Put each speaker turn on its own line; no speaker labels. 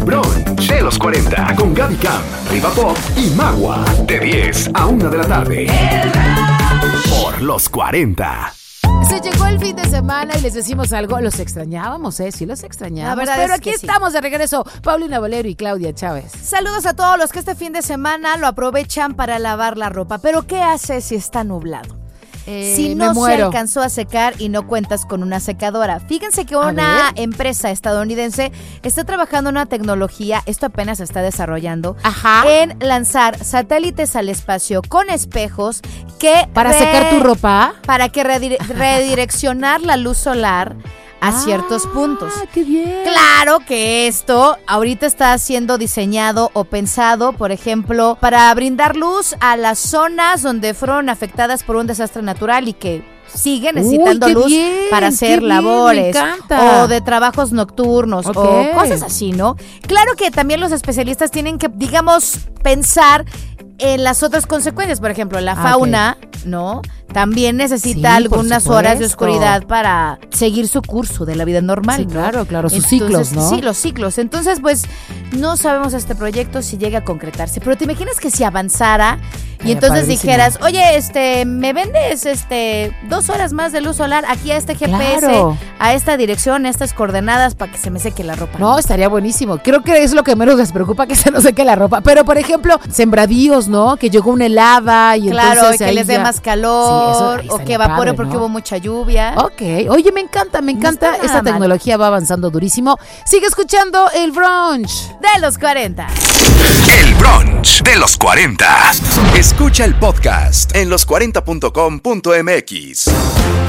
El brunch de los 40 con Gaby Cam, Riva Pop y Magua. De 10 a 1 de la tarde. Por los 40.
Se llegó el fin de semana y les decimos algo. Los extrañábamos, sí los extrañábamos.
La verdad
pero
es
aquí
que sí.
estamos de regreso. Paulina Bolero y Claudia Chávez.
Saludos a todos los que este fin de semana lo aprovechan para lavar la ropa. Pero ¿qué haces si está nublado? Si no se alcanzó a secar y no cuentas con una secadora. Fíjense que una empresa estadounidense está trabajando en una tecnología, esto apenas se está desarrollando, en lanzar satélites al espacio con espejos que...
¿Para secar tu ropa?
Para que redireccionar la luz solar a ciertos puntos.
¡Qué bien!
Claro que esto ahorita está siendo diseñado o pensado, por ejemplo, para brindar luz a las zonas donde fueron afectadas por un desastre natural y que siguen necesitando luz para hacer labores o de trabajos nocturnos o cosas así, ¿no? Claro que también los especialistas tienen que, digamos, pensar en las otras consecuencias. Por ejemplo, la fauna, ¿no? También necesita algunas horas de oscuridad para seguir su curso de la vida normal.
Sí,
¿no?
claro, sus ciclos, ¿no?
Sí, los ciclos. Entonces, pues, no sabemos este proyecto si llega a concretarse. Pero te imaginas que si avanzara y entonces dijeras, oye, ¿me vendes 2 horas más de luz solar aquí a este GPS, a esta dirección, a estas coordenadas para que se me seque la ropa?
No, estaría buenísimo. Creo que es lo que menos les preocupa, que se nos seque la ropa. Pero, por ejemplo, sembradíos, ¿no? Que llegó una helada y entonces
que les dé más calor. O que evapore porque hubo mucha lluvia.
Ok. Oye, me encanta. Esta tecnología va avanzando durísimo. Sigue escuchando el brunch
de los 40.
El brunch de los 40. Escucha el podcast en los40.com.mx.